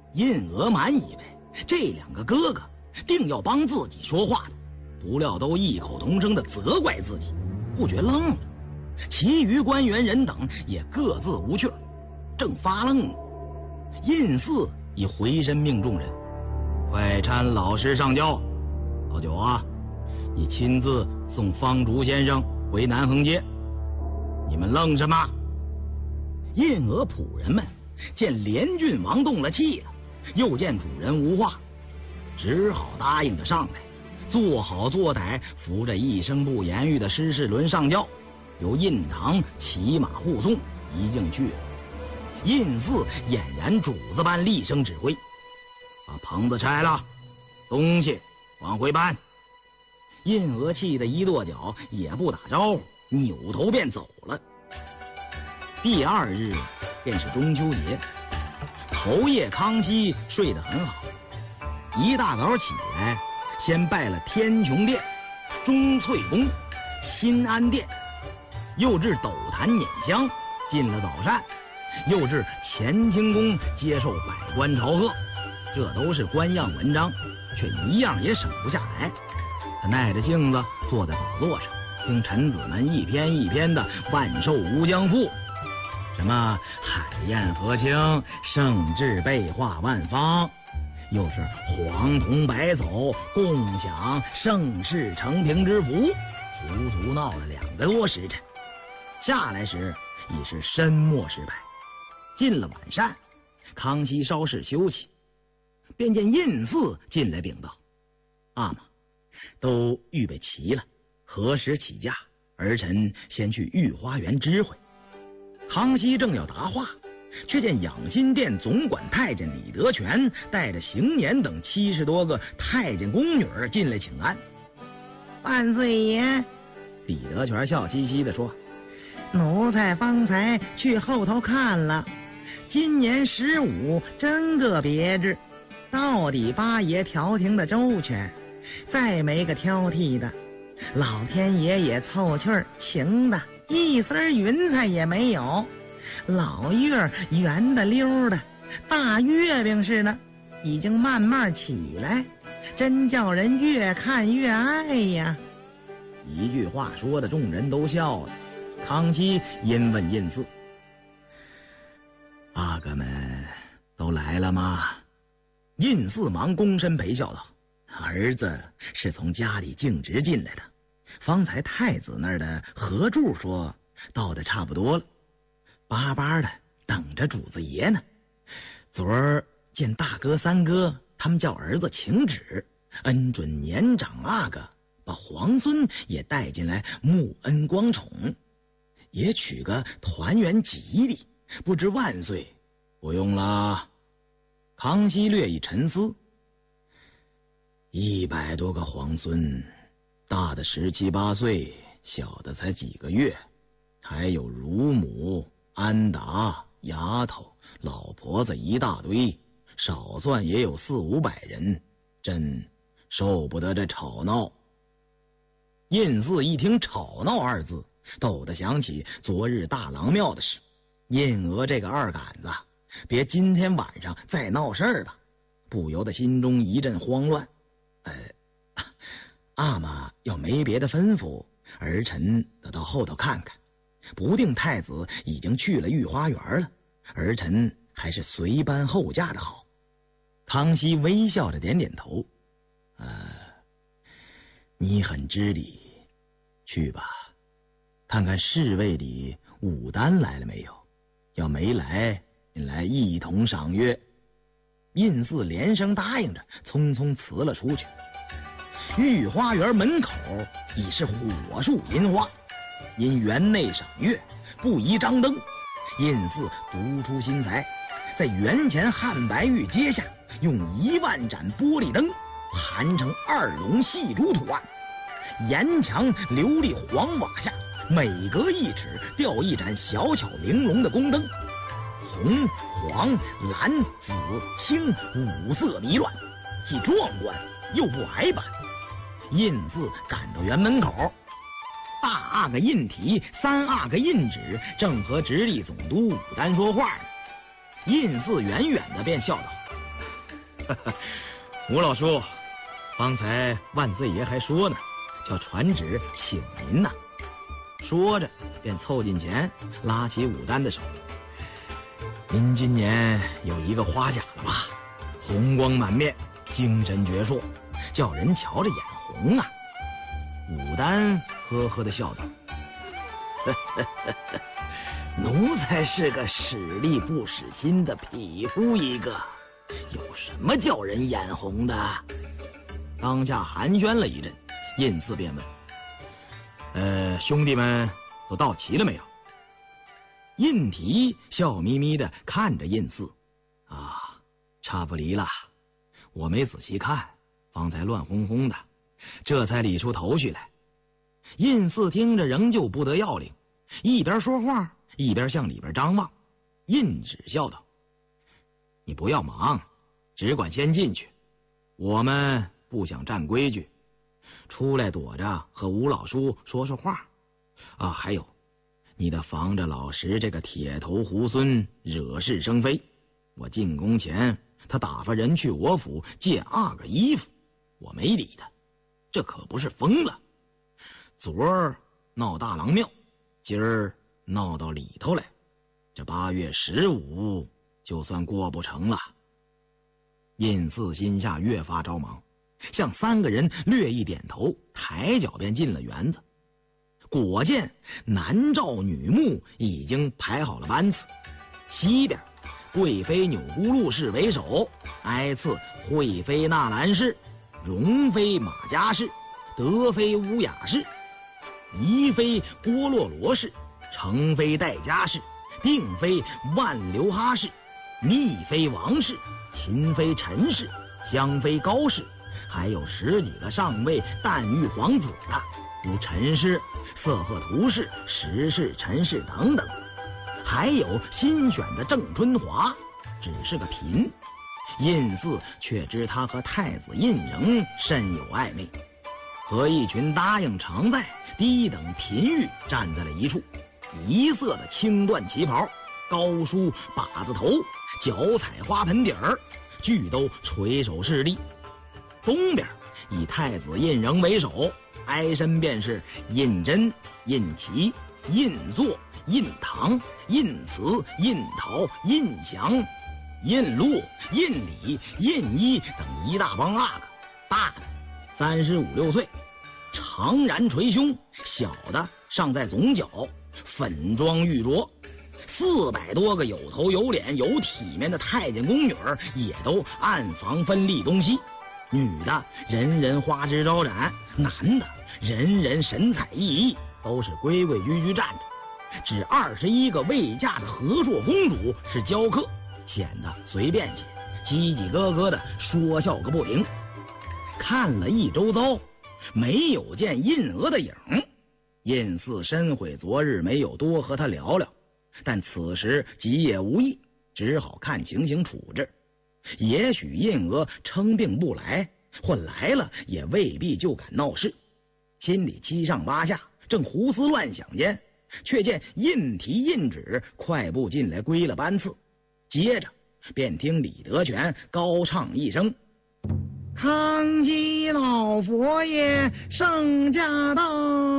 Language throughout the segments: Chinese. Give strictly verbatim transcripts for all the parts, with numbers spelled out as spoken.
印额满以为这两个哥哥定要帮自己说话的，不料都异口同声的责怪自己，不觉愣了。其余官员人等也各自无趣，正发愣呢，印寺已回身命众人快搀老师上轿。老九啊，你亲自送方竹先生回南横街。你们愣什么？印额仆人们见连郡王动了气了，又见主人无话，只好答应着上来，做好坐歹，扶着一声不言语的施世伦上轿，由印堂骑马护送一径去了。印寺俨然主子般厉声指挥，把棚子拆了，东西往回搬。印额气得一跺脚，也不打招呼，扭头便走了。第二日便是中秋节，头夜康熙睡得很好，一大早起来，先拜了天穹殿、钟粹宫、新安殿，又至斗坛捻香，进了早膳，又至乾清宫接受百官朝贺。这都是官样文章，却一样也省不下来。他耐着性子坐在宝座上，听臣子们一篇一篇的万寿无疆赋，什么海晏河清，圣至倍化万方，又是黄铜白叟，共享盛世承平之福，足足闹了两个多时辰。下来时已是申末时排，进了晚膳，康熙稍事休息，便见印寺进来禀道：阿玛，都预备齐了，何时起驾？儿臣先去御花园知会。康熙正要答话，却见养心殿总管太监李德全带着邢年等七十多个太监宫女进来请安。 万岁爷， 李德全笑嘻嘻地说： 奴才方才去后头看了，今年十五真个别致，到底八爷调停的周全，再没个挑剔的，老天爷也凑趣儿行的，一丝云彩也没有，老月圆的溜的，大月饼似的，已经慢慢起来，真叫人越看越爱呀。 一句话说的众人都笑了。康熙因问印寺：阿哥们都来了吗？印寺忙躬身陪笑道：儿子是从家里径直进来的，方才太子那儿的何柱说到的差不多了，巴巴的等着主子爷呢。昨儿见大哥三哥他们叫儿子请旨，恩准年长阿哥把皇孙也带进来穆恩光宠，也取个团圆吉利，不知万岁。不用了。康熙略一沉思，一百多个皇孙，大的十七八岁，小的才几个月，还有乳母、安达、丫头、老婆子一大堆，少算也有四五百人，真受不得这吵闹。印寺一听吵闹二字，陡地想起昨日大郎庙的事，印额这个二杆子，别今天晚上再闹事儿吧，不由得心中一阵慌乱。呃，阿玛要没别的吩咐，儿臣得到后头看看，不定太子已经去了御花园了，儿臣还是随班后驾的好。康熙微笑着点点头，呃，你很知理，去吧，看看侍卫里武丹来了没有，要没来，你来一同赏月。印寺连声答应着，匆匆辞了出去。御花园门口已是火树银花，因园内赏月不宜张灯，印寺独出心裁，在园前汉白玉阶下用一万盏玻璃灯盘成二龙戏珠图案，沿墙琉璃黄瓦下每隔一尺吊一盏小巧玲珑的宫灯，红、黄、蓝、紫、青五色迷乱，既壮观又不矮板。印寺赶到园门口，大阿哥印提、三阿哥印旨正和直隶总督武丹说话呢。印寺远远的便笑道： 吴老叔，方才万岁爷还说呢，叫传旨请您呢。说着便凑近前，拉起武丹的手。您今年有一个花甲了吧？红光满面，精神矍铄，叫人瞧着眼红啊。武丹呵呵的笑道：奴才是个使力不使心的匹夫一个，有什么叫人眼红的？当下寒暄了一阵，印四便问：呃，兄弟们都到齐了没有？印提笑眯眯的看着印四：啊，差不离了，我没仔细看，方才乱哄哄的，这才理出头绪来。印四听着仍旧不得要领，一边说话一边向里边张望。印只笑道：你不要忙，只管先进去，我们不想占规矩，出来躲着和吴老叔说说话啊。还有，你的防着老石这个铁头猢狲惹是生非，我进宫前他打发人去我府借二个衣服，我没理他，这可不是疯了。昨儿闹大郎庙，今儿闹到里头来，这八月十五就算过不成了。印四心下越发着忙，向三个人略一点头，抬脚便进了园子。果见男赵女穆已经排好了班次，西边贵妃钮钴禄氏为首，挨次惠妃纳兰氏、容妃马家氏、德妃乌雅氏、宜妃郭洛罗氏、成妃戴家氏、定妃万流哈氏、密妃王氏、秦妃陈氏、香妃高氏，还有十几个上位诞育皇子的，如陈氏、色赫图氏、石氏、陈氏等等，还有新选的郑春华，只是个嫔。印四却知他和太子胤禛甚有暧昧，和一群答应常在低等嫔御站在了一处，一色的青缎旗袍，高梳把子头，脚踩花盆底儿，俱都垂手侍立。东边以太子胤禛为首，挨身便是胤禛、胤齐、胤祚、胤堂、胤慈、胤陶、胤祥、胤禄、胤礼、胤一等一大帮阿哥，大的三十五六岁，长髯垂胸，小的尚在总角，粉妆玉琢。四百多个有头有脸有体面的太监宫女儿也都暗房分立东西，女的人人花枝招展，男的人人神采奕奕，都是规规矩矩站着。只二十一个未嫁的和硕公主是娇客，显得随便些，叽叽咯咯的说笑个不停。看了一周遭，没有见印娥的影。印四深悔昨日没有多和他聊聊，但此时急也无益，只好看情形处置。也许印娥称病不来，或来了也未必就敢闹事。心里七上八下，正胡思乱想间，却见印提印旨快步进来归了班次。接着便听李德全高唱一声：康熙老佛爷圣驾到。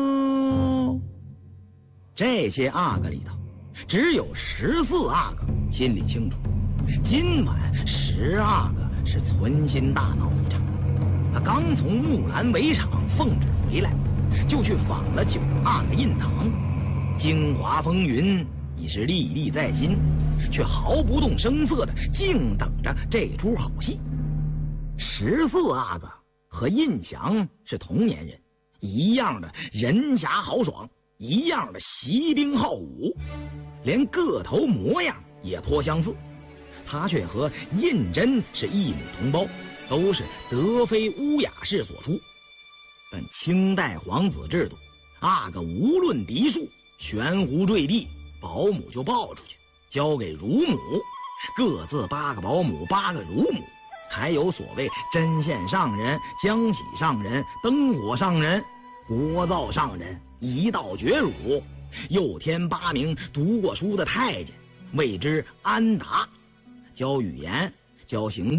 这些阿哥里头只有十四阿哥心里清楚，今晚十阿哥是存心大闹一场。他刚从木兰围场奉旨回来，就去访了九阿哥印堂，京华风云已是历历在心，却毫不动声色的静等着这出好戏。十四阿哥和印祥是同年人，一样的人侠豪爽，一样的习兵好武，连个头模样也颇相似。他却和胤禛是一母同胞，都是德妃乌雅氏所出。但清代皇子制度，阿哥无论嫡庶，悬壶坠地，保姆就抱出去交给乳母，各自八个保姆，八个乳母，还有所谓针线上人、浆洗上人、灯火上人、锅灶上人，一道绝乳，又添八名读过书的太监，谓之安达，教语言，教刑部，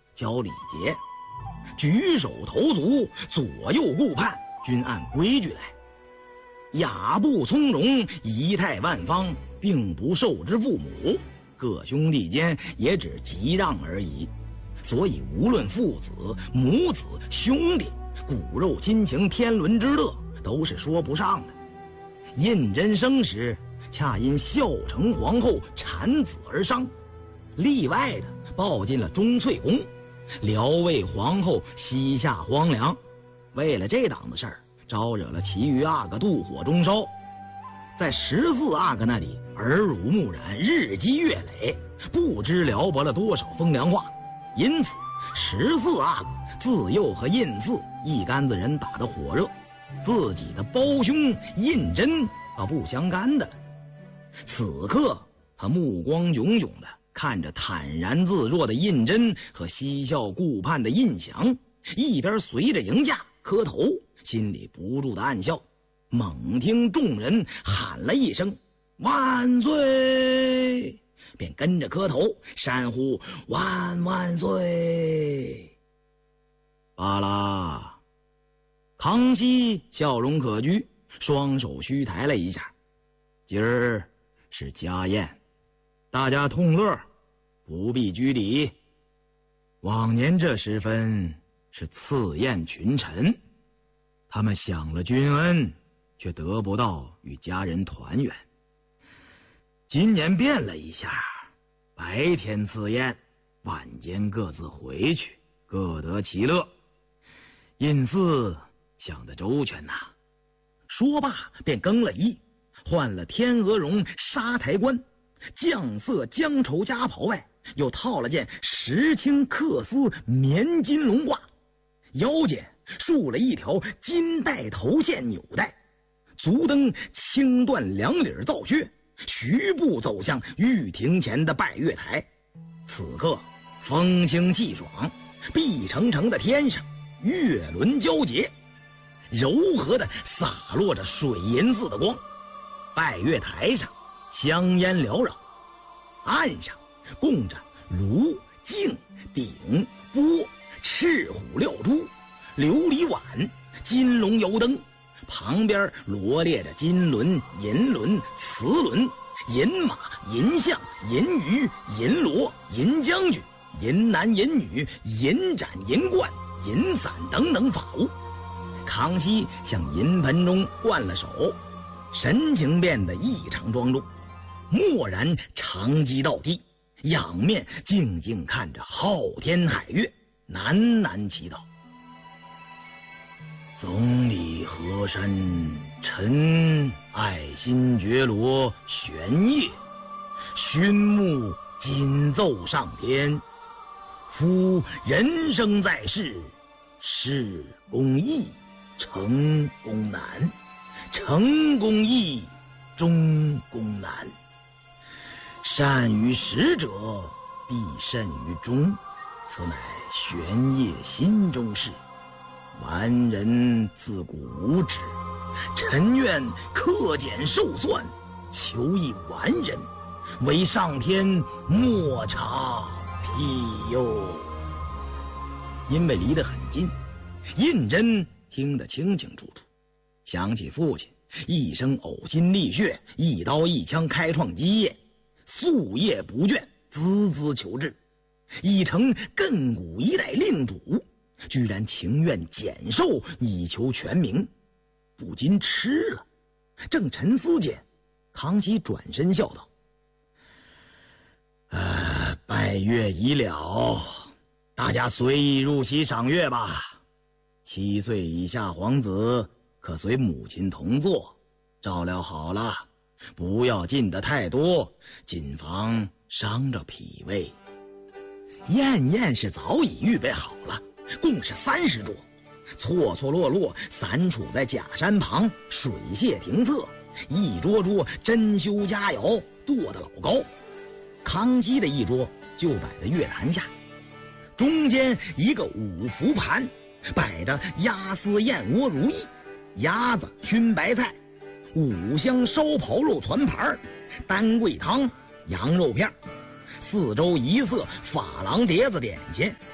教礼节，举手投足，左右顾盼，均按规矩来，雅步从容，仪态万方，并不受之父母。各兄弟间也只揖让而已。所以无论父子、母子、兄弟，骨肉亲情、天伦之乐，都是说不上的。胤禛生时，恰因孝成皇后产子而伤，例外的抱进了钟粹宫，辽为皇后膝下荒凉。为了这档子事儿，招惹了其余阿哥妒火中烧，在十四阿哥那里耳濡目染，日积月累，不知撩拨了多少风凉话。因此十四阿哥自幼和胤祀一竿子人打得火热，自己的胞兄胤禛倒不相干的了。此刻他目光炯炯的看着坦然自若的胤禛和嬉笑顾盼的胤祥，一边随着迎驾磕头，心里不住的暗笑。猛听众人喊了一声万岁，便跟着磕头山呼万万岁。罢了，康熙笑容可掬，双手虚抬了一下。今儿是家宴，大家同乐，不必拘礼。往年这时分是赐宴群臣，他们享了君恩，却得不到与家人团圆。今年变了一下，白天赐宴，晚间各自回去，各得其乐。胤祀想得周全呐、啊！说罢便更了衣，换了天鹅绒纱台冠，绛色姜绸夹袍外，又套了件石青缂丝棉金龙褂，腰间束了一条金带头线纽带，足蹬青缎两领皂靴，徐步走向御庭前的拜月台。此刻风清气爽，碧澄澄的天上月轮交结，柔和的洒落着水银似的光。拜月台上香烟缭绕，岸上供着炉、镜、鼎、钵、赤虎料珠、琉璃碗、金龙油灯，旁边罗列着金轮、银轮、瓷轮、银马、银象、银鱼、银螺、银将军、银男、银女、银盏、银冠、银伞等等法物。康熙向银盆中灌了手，神情变得异常庄重，蓦然长击到地，仰面静静看着昊天海月，喃喃祈祷：总理河山，臣爱新觉罗玄烨，勋目谨奏上天。夫人生在世，事公易，成公难，成公易，终公难。善于始者，必甚于终，此乃玄烨心中事。完人自古无知，臣愿克俭受算，求一完人，唯上天莫察庇佑。因为离得很近，胤禛听得清清楚楚，想起父亲一生呕心沥血，一刀一枪开创基业，夙夜不倦，孜孜求治，已成亘古一代令主，居然情愿减寿以求全名，不禁吃了。正沉思间，康熙转身笑道：呃，拜月已了，大家随意入席赏月吧。七岁以下皇子可随母亲同坐，照料好了，不要进得太多，谨防伤着脾胃。宴宴是早已预备好了，共是三十桌，错错落落散处在假山旁，水榭亭侧，一桌桌珍馐佳肴垛得老高。康熙的一桌就摆在月坛下，中间一个五福盘，摆着鸭丝燕窝如意、鸭子熏白菜、五香烧刨肉团盘、丹桂汤、羊肉片，四周一色珐琅碟子点心，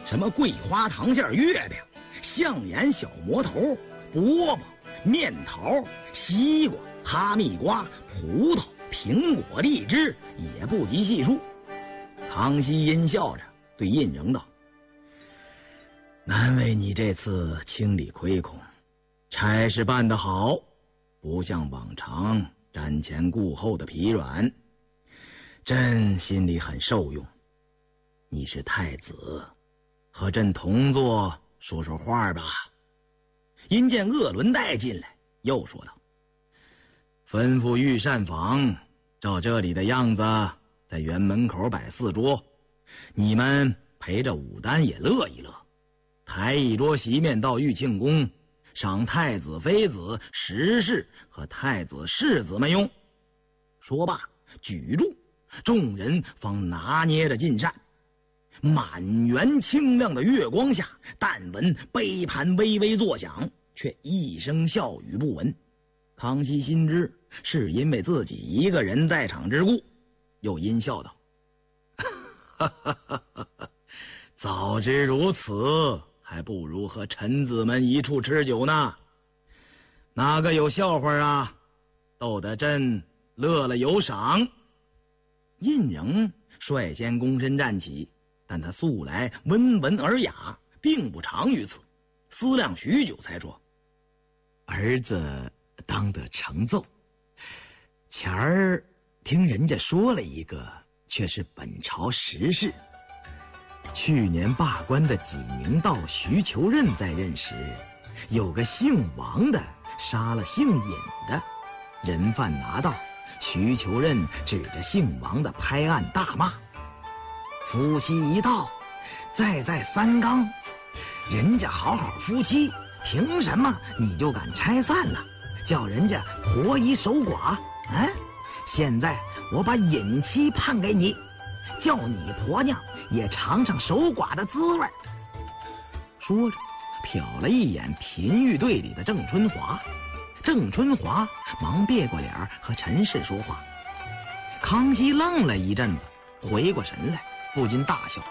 什么桂花糖馅月饼、象眼小馍头、饽饽、面桃、西瓜、哈密瓜、葡萄、苹果、荔枝，也不及细数。康熙阴笑着对胤禛道：“难为你这次清理亏空，差事办得好，不像往常瞻前顾后的疲软，朕心里很受用。你是太子，和朕同坐说说话吧。”因见鄂伦带进来，又说道：“吩咐御膳房，照这里的样子，在园门口摆四桌，你们陪着武丹也乐一乐，抬一桌席面到玉庆宫，赏太子妃子、实侍和太子世子们用。”说罢举箸，众人方拿捏着进膳。满园清亮的月光下，但闻杯盘微微作响，却一声笑语不闻。康熙心知是因为自己一个人在场之故，又阴笑道：“哈哈哈哈哈！早知如此，还不如和臣子们一处吃酒呢。哪个有笑话啊？逗得朕乐了有赏。”胤禛率先躬身站起，但他素来温文尔雅，并不长于此，思量许久才说：“儿子当得承奏。前儿听人家说了一个，却是本朝实事。去年罢官的济宁道徐求任在任时，有个姓王的杀了姓尹的，人犯拿到，徐求任指着姓王的拍案大骂：夫妻一道，再在三纲，人家好好夫妻，凭什么你就敢拆散了，叫人家活一守寡？哎，现在我把尹妻判给你，叫你婆娘也尝尝守寡的滋味。”说着瞟了一眼频御队里的郑春华，郑春华忙别过脸和陈氏说话。康熙愣了一阵子，回过神来，不禁大笑：“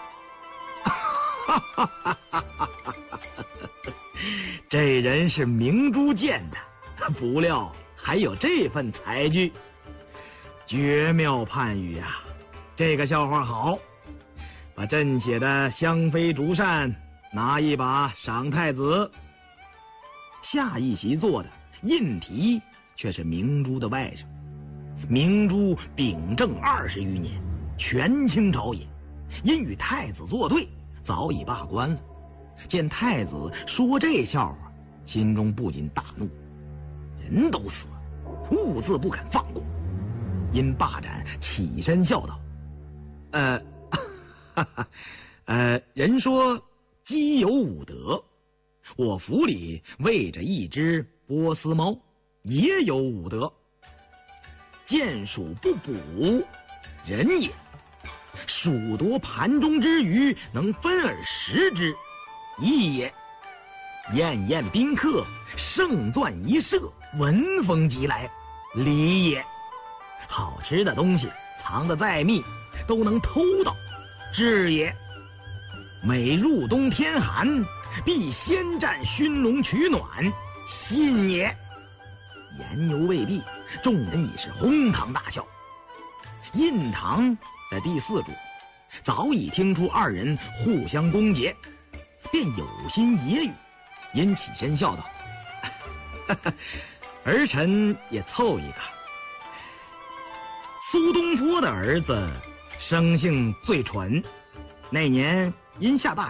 这人是明珠见的，不料还有这份才具，绝妙判语啊！这个笑话好，把朕写的香妃竹扇拿一把赏太子。”下一席坐的胤禔却是明珠的外甥。明珠秉政二十余年，权倾朝野，因与太子作对，早已罢官了。见太子说这笑话，心中不禁大怒，人都死了，兀自不肯放过。因罢斩，起身笑道：“呃，哈哈，呃，人说鸡有五德，我府里喂着一只波斯猫，也有五德。见鼠不捕，人也；鼠夺盘中之鱼，能分而食之，义也；宴宴宾客，胜馔一射，闻风即来，礼也；好吃的东西藏得再密，都能偷到，智也；每入冬天寒，必先战熏笼取暖，信也。”言犹未毕，众人已是哄堂大笑。胤堂在第四桌，早已听出二人互相攻讦，便有心揶揄，因起身笑道：“儿臣也凑一个。苏东坡的儿子生性最蠢，那年因下大